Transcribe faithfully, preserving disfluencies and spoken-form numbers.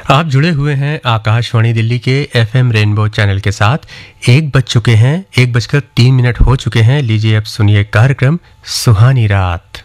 आप जुड़े हुए हैं आकाशवाणी दिल्ली के एफएम रेनबो चैनल के साथ। एक बज चुके हैं, एक बजकर तीन मिनट हो चुके हैं। लीजिए अब सुनिए कार्यक्रम सुहानी रात।